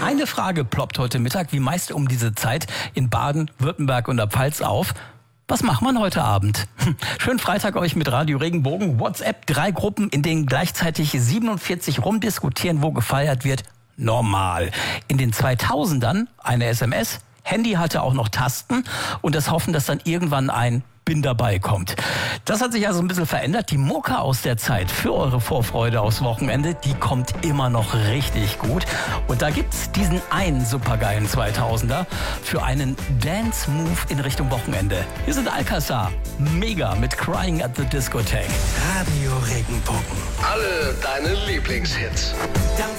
Eine Frage ploppt heute Mittag wie meist um diese Zeit in Baden, Württemberg und der Pfalz auf. Was macht man heute Abend? Schönen Freitag euch mit Radio Regenbogen. WhatsApp, 3 Gruppen, in denen gleichzeitig 47 rumdiskutieren, wo gefeiert wird. Normal. In den 2000ern eine SMS. Handy hatte auch noch Tasten und das Hoffen, dass dann irgendwann ein Bin dabei kommt. Das hat sich also ein bisschen verändert. Die Mucke aus der Zeit für eure Vorfreude aufs Wochenende, die kommt immer noch richtig gut. Und da gibt's diesen einen supergeilen 2000er für einen Dance-Move in Richtung Wochenende. Hier sind Alcazar, mega mit Crying at the Discotheque. Radio Regenbogen. Alle deine Lieblingshits.